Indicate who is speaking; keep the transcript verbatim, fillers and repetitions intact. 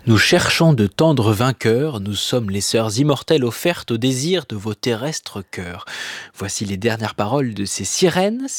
Speaker 1: Nous cherchons de tendres vainqueurs, nous sommes les sœurs immortelles offertes au désir de vos terrestres cœurs. Voici les dernières paroles de ces sirènes.